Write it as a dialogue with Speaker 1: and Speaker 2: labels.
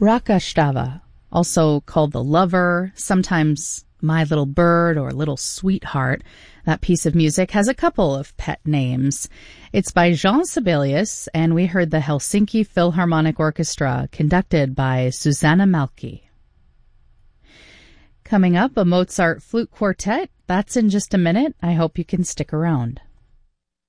Speaker 1: Rakashtava, also called The Lover, sometimes My Little Bird or Little Sweetheart. That piece of music has a couple of pet names. It's by Jean Sibelius, and we heard the Helsinki Philharmonic Orchestra, conducted by Susanna Malki. Coming up, a Mozart flute quartet. That's in just a minute. I hope you can stick around.